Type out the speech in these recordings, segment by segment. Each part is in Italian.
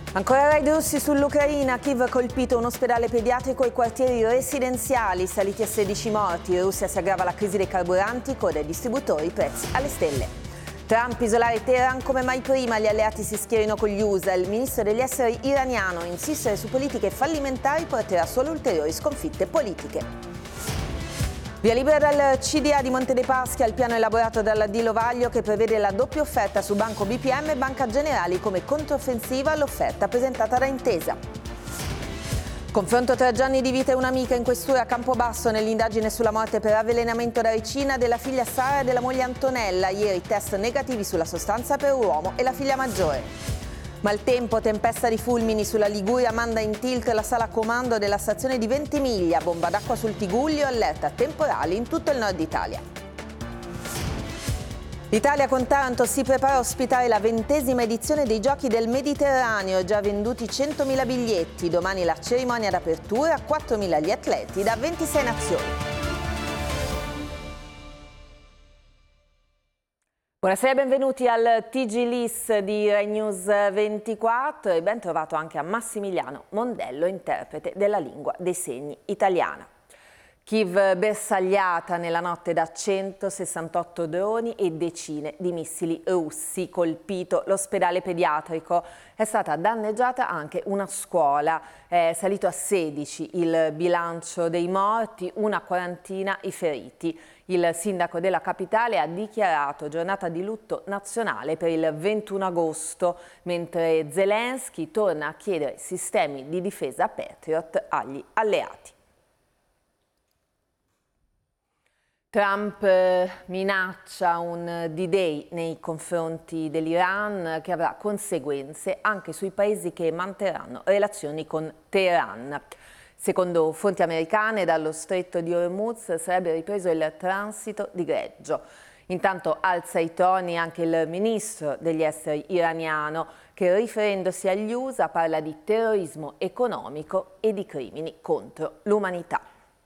Ancora raid russi sull'Ucraina, Kiev colpito un ospedale pediatrico e quartieri residenziali, saliti a 16 morti, in Russia si aggrava la crisi dei carburanti, code ai distributori, prezzi alle stelle. Trump isolare Teheran come mai prima, gli alleati si schierino con gli USA, il ministro degli esteri iraniano insistere su politiche fallimentari porterà solo ulteriori sconfitte politiche. Via libera dal CDA di Monte dei Paschi al piano elaborato dalla Di Lovaglio che prevede la doppia offerta su Banco BPM e Banca Generali come controffensiva all'offerta presentata da Intesa. Confronto tra Gianni Di Vita e un'amica in questura a Campobasso nell'indagine sulla morte per avvelenamento da ricina della figlia Sara e della moglie Antonella. Ieri test negativi sulla sostanza per l'uomo e la figlia maggiore. Maltempo, tempesta di fulmini sulla Liguria, manda in tilt la sala comando della stazione di Ventimiglia, bomba d'acqua sul Tigullio, allerta temporali in tutto il nord Italia. L'Italia con Taranto si prepara a ospitare la 20ª edizione dei Giochi del Mediterraneo, già venduti 100.000 biglietti, domani la cerimonia d'apertura, 4.000 gli atleti da 26 nazioni. Buonasera e benvenuti al TG Lis di Rai News 24 e ben trovato anche a Massimiliano Mondello, interprete della lingua dei segni italiana. Kiev bersagliata nella notte da 168 droni e decine di missili russi, colpito l'ospedale pediatrico, è stata danneggiata anche una scuola, è salito a 16 il bilancio dei morti, una quarantina i feriti. Il sindaco della capitale ha dichiarato giornata di lutto nazionale per il 21 agosto, mentre Zelensky torna a chiedere sistemi di difesa Patriot agli alleati. Trump minaccia un D-Day nei confronti dell'Iran che avrà conseguenze anche sui paesi che manterranno relazioni con Teheran. Secondo fonti americane, dallo stretto di Hormuz sarebbe ripreso il transito di greggio. Intanto alza i toni anche il ministro degli esteri iraniano, che riferendosi agli USA parla di terrorismo economico e di crimini contro l'umanità.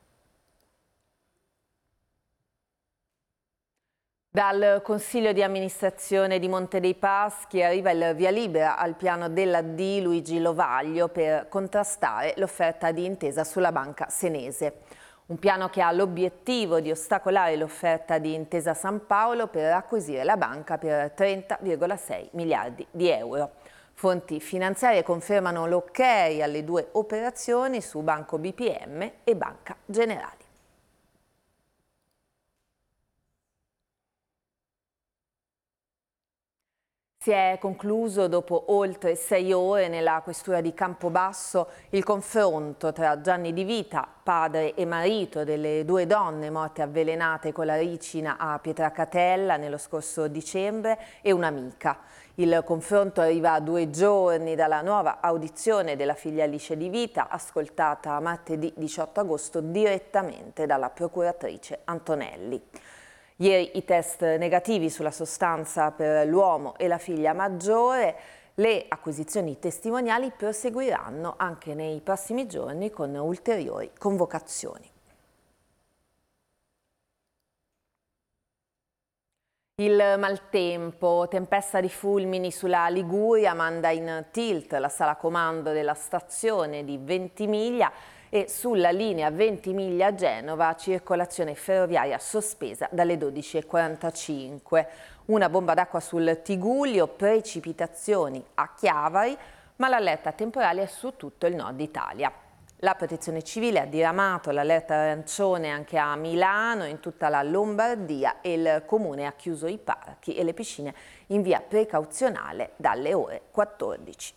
Dal Consiglio di amministrazione di Monte dei Paschi arriva il via libera al piano della Di Luigi Lovaglio per contrastare l'offerta di intesa sulla banca senese. Un piano che ha l'obiettivo di ostacolare l'offerta di Intesa San Paolo per acquisire la banca per 30,6 miliardi di euro. Fonti finanziarie confermano l'ok alle due operazioni su Banco BPM e Banca Generali. Si è concluso dopo oltre 6 ore nella questura di Campobasso il confronto tra Gianni Di Vita, padre e marito delle due donne morte avvelenate con la ricina a Pietracatella nello scorso dicembre, e un'amica. Il confronto arriva a 2 giorni dalla nuova audizione della figlia Alice Di Vita, ascoltata martedì 18 agosto direttamente dalla procuratrice Antonelli. Ieri i test negativi sulla sostanza per l'uomo e la figlia maggiore. Le acquisizioni testimoniali proseguiranno anche nei prossimi giorni con ulteriori convocazioni. Il maltempo, tempesta di fulmini sulla Liguria, manda in tilt la sala comando della stazione di Ventimiglia e sulla linea Ventimiglia-Genova circolazione ferroviaria sospesa dalle 12:45. Una bomba d'acqua sul Tigullio, precipitazioni a Chiavari, ma l'allerta temporale è su tutto il nord Italia. La Protezione Civile ha diramato l'allerta arancione anche a Milano, in tutta la Lombardia, e il Comune ha chiuso i parchi e le piscine in via precauzionale dalle ore 14.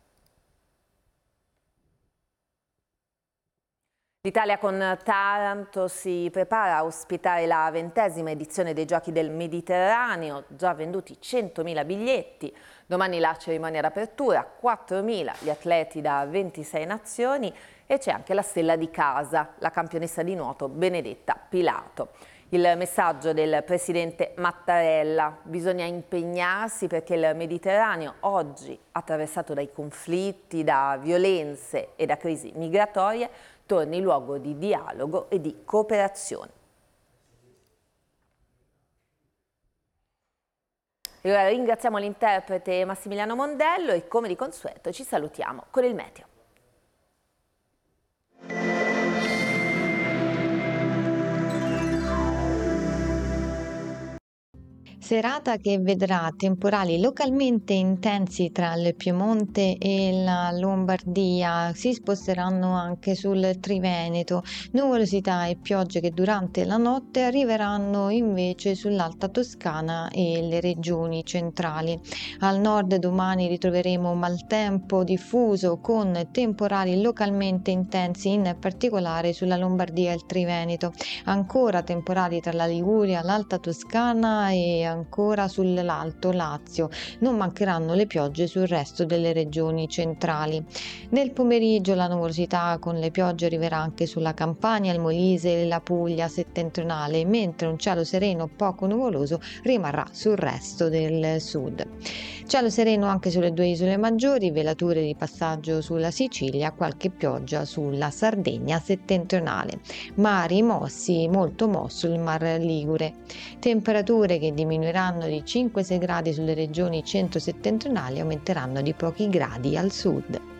L'Italia con Taranto si prepara a ospitare la 20ª edizione dei Giochi del Mediterraneo, già venduti 100.000 biglietti. Domani la cerimonia d'apertura, 4.000 gli atleti da 26 nazioni e c'è anche la stella di casa, la campionessa di nuoto Benedetta Pilato. Il messaggio del presidente Mattarella: bisogna impegnarsi perché il Mediterraneo, oggi attraversato dai conflitti, da violenze e da crisi migratorie, torni luogo di dialogo e di cooperazione. Ringraziamo l'interprete Massimiliano Mondello e come di consueto ci salutiamo con il meteo. Serata che vedrà temporali localmente intensi tra il Piemonte e la Lombardia, si sposteranno anche sul Triveneto, nuvolosità e piogge che durante la notte arriveranno invece sull'Alta Toscana e le regioni centrali. Al nord domani ritroveremo maltempo diffuso con temporali localmente intensi, in particolare sulla Lombardia e il Triveneto, ancora temporali tra la Liguria, l'Alta Toscana e ancora sull'Alto Lazio. Non mancheranno le piogge sul resto delle regioni centrali. Nel pomeriggio la nuvolosità con le piogge arriverà anche sulla Campania, il Molise e la Puglia settentrionale, mentre un cielo sereno poco nuvoloso rimarrà sul resto del sud. Cielo sereno anche sulle due isole maggiori, velature di passaggio sulla Sicilia, qualche pioggia sulla Sardegna settentrionale. Mari molto mosso il Mar Ligure. Temperature che diminuiranno di 5-6 gradi sulle regioni centro-settentrionali e aumenteranno di pochi gradi al sud.